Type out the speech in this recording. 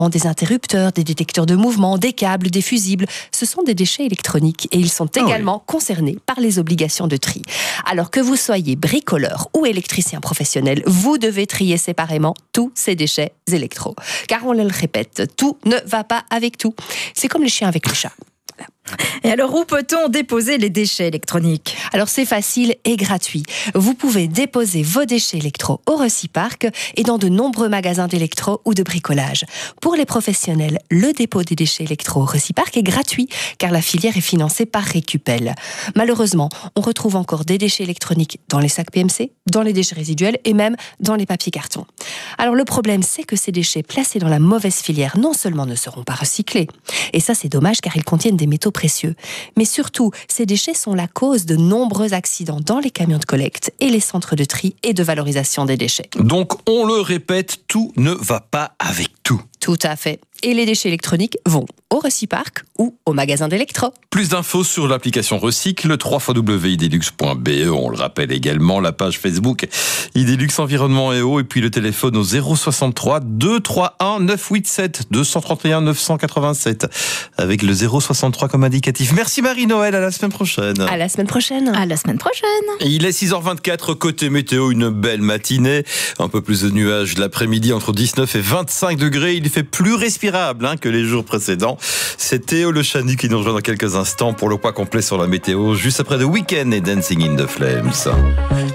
des interrupteurs, des détecteurs de mouvement, des câbles, des fusibles. Ce sont des déchets électroniques et ils sont également concernés par les obligations de tri. Alors que vous soyez bricoleur ou électricien professionnel, vous devez trier séparément tous ces déchets électro. Car on le répète, tout ne va pas avec tout. C'est comme les chiens avec les chats. Et alors, où peut-on déposer les déchets électroniques ? Alors, c'est facile et gratuit. Vous pouvez déposer vos déchets électro au Reciparc et dans de nombreux magasins d'électro ou de bricolage. Pour les professionnels, le dépôt des déchets électro au Reciparc est gratuit car la filière est financée par Récupel. Malheureusement, on retrouve encore des déchets électroniques dans les sacs PMC, dans les déchets résiduels et même dans les papiers cartons. Alors, le problème, c'est que ces déchets placés dans la mauvaise filière non seulement ne seront pas recyclés, et ça c'est dommage car ils contiennent des métaux précieux. Mais surtout, ces déchets sont la cause de nombreux accidents dans les camions de collecte et les centres de tri et de valorisation des déchets. Donc, on le répète, tout ne va pas avec tout. Tout à fait. Et les déchets électroniques vont au Reciparc ou au magasin d'électro. Plus d'infos sur l'application Recycle, www.idelux.be. On le rappelle également, la page Facebook Idelux Environnement et Eau, et puis le téléphone au 063 231 987 231 987 avec le 063 comme indicatif. Merci Marie-Noël, à la semaine prochaine. À la semaine prochaine. À la semaine prochaine. Et il est 6h24, côté météo, une belle matinée. Un peu plus de nuages l'après-midi, entre 19 et 25 degrés. Il fait plus respirable que les jours précédents. C'est Théo Le Chanu qui nous rejoint dans quelques instants pour le point complet sur la météo, juste après The Weeknd et Dancing in the Flames.